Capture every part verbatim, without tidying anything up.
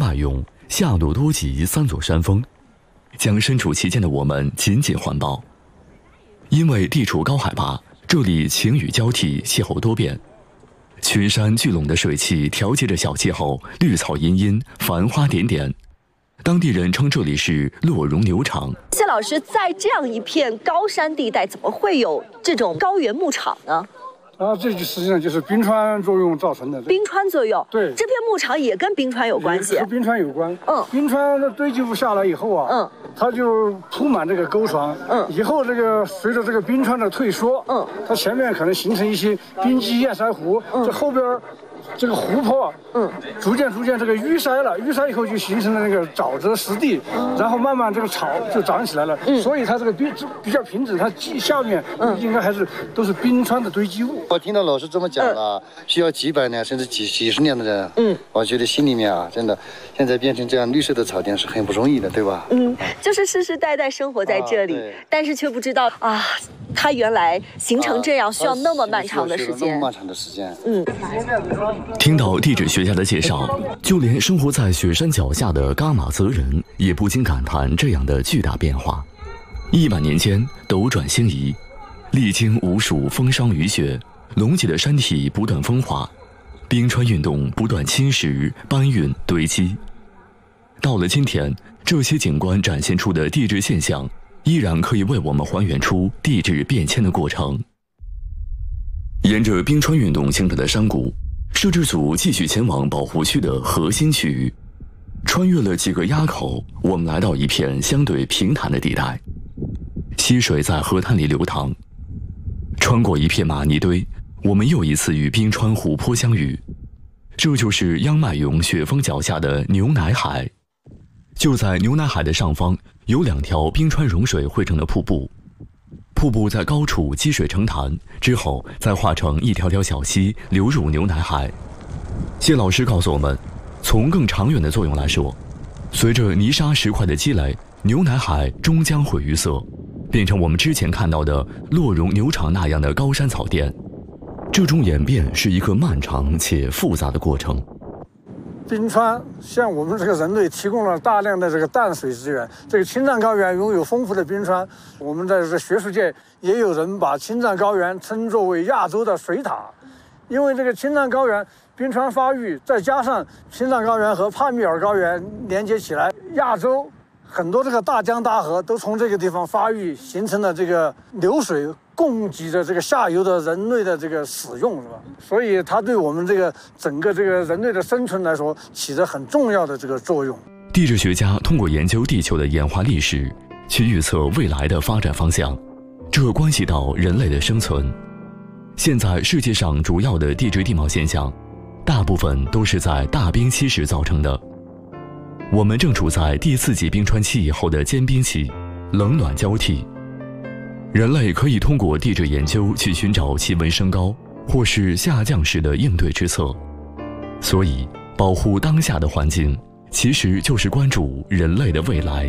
迈勇、夏鲁多吉三座山峰，将身处其间的我们紧紧环抱。因为地处高海拔，这里晴雨交替，气候多变。群山聚拢的水汽调节着小气候，绿草茵茵，繁花点点。当地人称这里是洛绒牛场。 谢老师，在这样一片高山地带，怎么会有这种高原牧场呢？ 啊，这就实际上就是冰川作用造成的。 冰川作用，对，这片牧场也跟冰川有关系。 和冰川有关。 嗯， 冰川的堆积物下来以后啊，嗯，它就铺满这个沟床。嗯，以后这个随着这个冰川的退缩，嗯，它前面可能形成一些冰积堰塞湖，嗯，这后边这个湖泊，嗯，逐渐逐渐这个淤塞了，淤塞以后就形成了那个沼泽湿地，嗯，然后慢慢这个草就长起来了。嗯，所以它这个冰比较平整，它下面应该还是都是冰川的堆积物。 我听到老师这么讲了，嗯，需要几百年甚至几几十年的人，嗯，我觉得心里面啊，真的，现在变成这样绿色的草甸是很不容易的，对吧？ 嗯，就是世世代代生活在这里，啊，但是却不知道啊，它原来形成这样需要那么漫长的时间， 那么漫长的时间。 嗯。 听到地质学家的介绍，就连生活在雪山脚下的噶玛泽人也不禁感叹这样的巨大变化。一百年间斗转星移，历经无数风霜雨雪，隆起的山体不断风化，冰川运动不断侵蚀、搬运、堆积。到了今天，这些景观展现出的地质现象，依然可以为我们还原出地质变迁的过程。沿着冰川运动形成的山谷，摄制组继续前往保护区的核心区域。穿越了几个垭口，我们来到一片相对平坦的地带。溪水在河滩里流淌，穿过一片玛尼堆，我们又一次与冰川湖泊相遇。这就是央迈勇雪峰脚下的牛奶海。就在牛奶海的上方，有两条冰川融水汇成的瀑布。瀑布在高处积水成潭，之后再化成一条条小溪流入牛奶海。谢老师告诉我们，从更长远的作用来说，随着泥沙石块的积累，牛奶海终将会淤塞，变成我们之前看到的洛绒牛场那样的高山草甸。这种演变是一个漫长且复杂的过程。 冰川向我们这个人类提供了大量的这个淡水资源。这个青藏高原拥有丰富的冰川，我们在这学术界也有人把青藏高原称作为亚洲的水塔，因为这个青藏高原冰川发育，再加上青藏高原和帕米尔高原连接起来，亚洲很多这个大江大河都从这个地方发育，形成了这个流水供给着这个下游的人类的这个使用，是吧？所以它对我们这个整个这个人类的生存来说，起着很重要的这个作用。 地质学家通过研究地球的演化历史，去预测未来的发展方向，这关系到人类的生存。现在世界上主要的地质地貌现象，大部分都是在大冰期时造成的。我们正处在第四纪冰川期以后的间冰期，冷暖交替。人类可以通过地质研究去寻找气温升高或是下降时的应对之策。所以，保护当下的环境，其实就是关注人类的未来。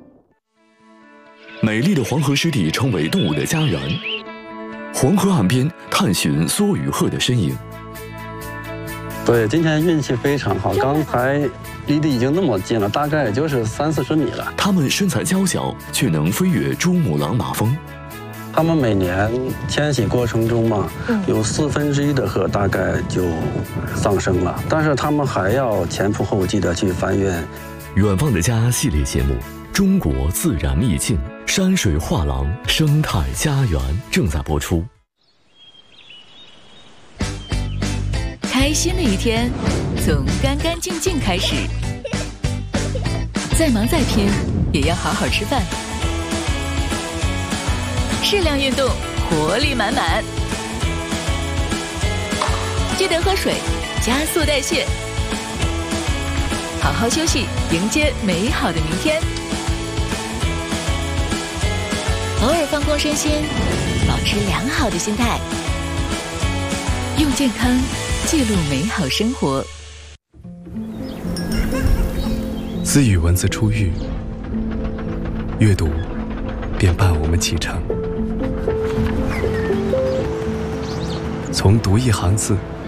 美丽的黄河湿地成为动物的家园，黄河岸边探寻梭与鹤的身影。 对，今天运气非常好，刚才离得已经那么近了，大概也就是三四十米了。 它们身材娇小，却能飞越珠穆朗玛峰。 它们每年迁徙过程中嘛，有四分之一的鹤大概就丧生了，但是它们还要前仆后继的去翻越。 远方的家系列节目，中国自然秘境，山水画廊，生态家园正在播出。 开心的一天从干干净净开始，再忙再拼也要好好吃饭，适量运动，活力满满，记得喝水，加速代谢，好好休息，迎接美好的明天。偶尔放空身心，保持良好的心态，用健康记录美好生活。 自与文字初遇，阅读便伴我们启程。从读一行字